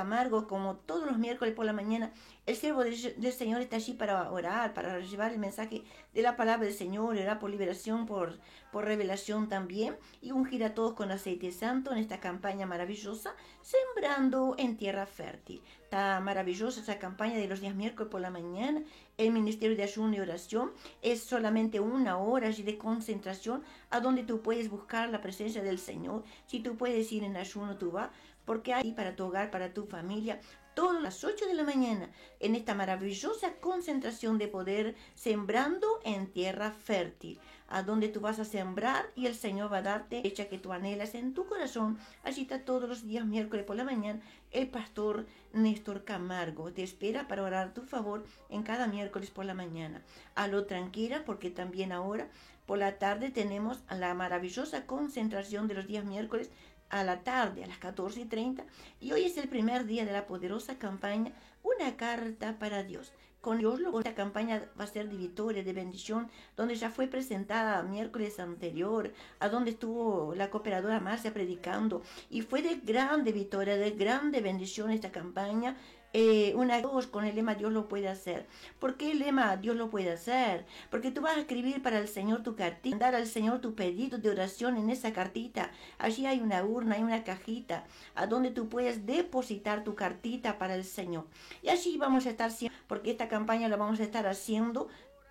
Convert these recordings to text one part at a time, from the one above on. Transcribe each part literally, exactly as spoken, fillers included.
Camargo, como todos los miércoles por la mañana, el siervo del, del Señor está allí para orar, para llevar el mensaje de la palabra del Señor, orar por liberación, por, por revelación también, y ungir a todos con aceite santo en esta campaña maravillosa, sembrando en tierra fértil. Está maravillosa esa campaña de los días miércoles por la mañana. El ministerio de ayuno y oración es solamente una hora allí de concentración, a donde tú puedes buscar la presencia del Señor. Si tú puedes ir en ayuno, tú vas, porque hay para tu hogar, para tu familia, todas las ocho de la mañana, en esta maravillosa concentración de poder, sembrando en tierra fértil, a donde tú vas a sembrar y el Señor va a darte hecha que tú anhelas en tu corazón. Allí está todos los días miércoles por la mañana el pastor Néstor Camargo. Te espera para orar a tu favor en cada miércoles por la mañana. Halo tranquila, porque también ahora por la tarde tenemos la maravillosa concentración de los días miércoles a la tarde, a las catorce y treinta, y hoy es el primer día de la poderosa campaña Una Carta para Dios. Con Dios, esta campaña va a ser de victoria, de bendición, donde ya fue presentada miércoles anterior, a donde estuvo la cooperadora Marcia predicando, y fue de grande victoria, de grande bendición esta campaña. Eh, una dos con el lema Dios lo puede hacer. ¿Por qué el lema Dios lo puede hacer? Porque tú vas a escribir para el Señor tu cartita, dar al Señor tu pedido de oración en esa cartita. Allí hay una urna, hay una cajita a donde tú puedes depositar tu cartita para el Señor. Y allí vamos a estar siempre, porque esta campaña la vamos a estar haciendo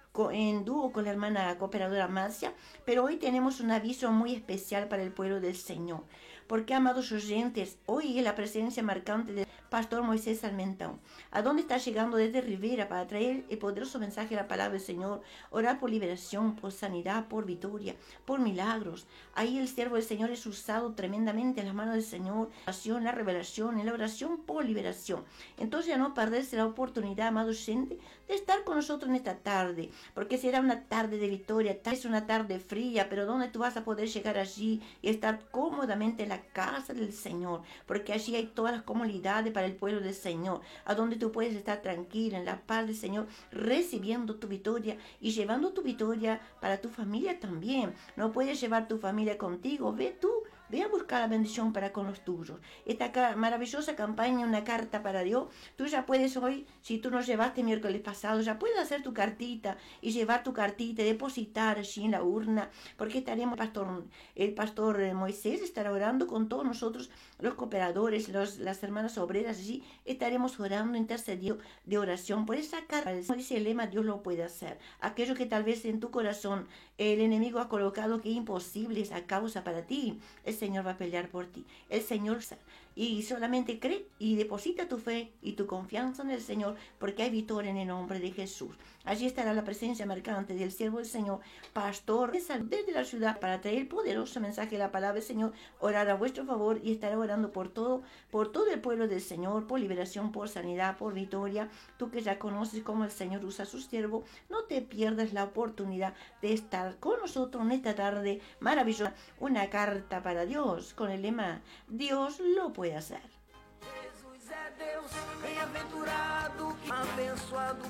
en dúo con la hermana cooperadora Marcia, pero hoy tenemos un aviso muy especial para el pueblo del Señor, porque, amados oyentes, hoy es la presencia marcante del pastor Moisés Salmentón, a donde está llegando desde Rivera para traer el poderoso mensaje de la palabra del Señor, orar por liberación, por sanidad, por victoria, por milagros. Ahí el siervo del Señor es usado tremendamente en las manos del Señor, la oración, la revelación, en la oración por liberación. Entonces, a no perderse la oportunidad, amado oyente, de estar con nosotros en esta tarde, porque será una tarde de victoria. Es una tarde fría, pero donde tú vas a poder llegar allí y estar cómodamente en la casa del Señor, porque allí hay todas las comodidades para el pueblo del Señor, a donde tú puedes estar tranquila en la paz del Señor, recibiendo tu victoria y llevando tu victoria para tu familia también. No puedes llevar tu familia contigo, ve tú, ve a buscar la bendición para con los tuyos. Esta maravillosa campaña, Una Carta para Dios, tú ya puedes hoy, si tú nos llevaste miércoles pasado, ya puedes hacer tu cartita y llevar tu cartita y depositar allí en la urna, porque estaremos, pastor, el pastor Moisés estará orando con todos nosotros, los cooperadores, los, las hermanas obreras, allí estaremos orando, intercediendo de oración por esa carta. Dice el lema, Dios lo puede hacer. Aquello que tal vez en tu corazón el enemigo ha colocado que imposible es a causa para ti, el Señor va a pelear por ti. El Señor, y solamente cree y deposita tu fe y tu confianza en el Señor, porque hay victoria en el nombre de Jesús. Allí estará la presencia marcante del siervo del Señor, pastor desde la ciudad, para traer el poderoso mensaje de la palabra del Señor, orar a vuestro favor, y estará orando por todo, por todo el pueblo del Señor, por liberación, por sanidad, por victoria. Tú que ya conoces cómo el Señor usa a su siervo, no te pierdas la oportunidad de estar con nosotros en esta tarde maravillosa, Una Carta para Dios, con el lema Dios lo puede hacer. Jesus é Deus, bem-aventurado, abençoado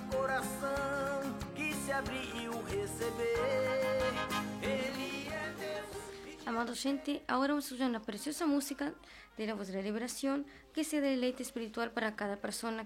coração que se abriu receber. Ele é Deus. Amado oyente, ahora vamos a escuchar una preciosa música de la voz de la liberación, que sea deleite espiritual para cada persona